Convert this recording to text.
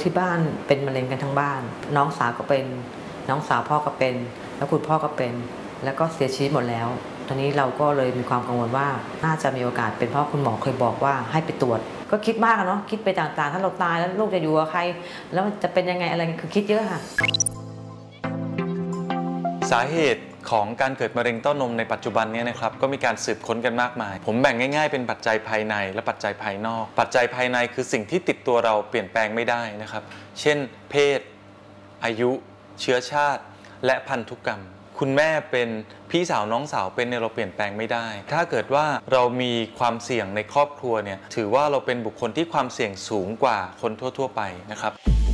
ที่บ้านเป็นมะเร็งกันทั้งบ้านน้องสาวก็เป็นน้องสาวพ่อก็เป็นแล้วคุณพ่อก็เป็นแล้วก็เสียชีวิตหมดแล้วตอนนี้เราก็เลยมีความกังวลว่าน่าจะมีโอกาสเป็นเพราะคุณหมอเคยบอกว่าให้ไปตรวจก็คิดมากเนาะคิดไปต่างๆถ้าเราตายแล้วลูกจะอยู่กับใครแล้วจะเป็นยังไงอะไรคือคิดเยอะค่ะสาเหตุของการเกิดมะเร็งเต้านมในปัจจุบันนี้นะครับก็มีการสืบค้นกันมากมายผมแบ่งง่ายๆเป็นปัจจัยภายในและปัจจัยภายนอกปัจจัยภายในคือสิ่งที่ติดตัวเราเปลี่ยนแปลงไม่ได้นะครับเช่นเพศอายุเชื้อชาติและพันธุกรรมคุณแม่เป็นพี่สาวน้องสาวเป็นเนี่ยเราเปลี่ยนแปลงไม่ได้ถ้าเกิดว่าเรามีความเสี่ยงในครอบครัวเนี่ยถือว่าเราเป็นบุคคลที่ความเสี่ยงสูงกว่าคนทั่วๆไปนะครับ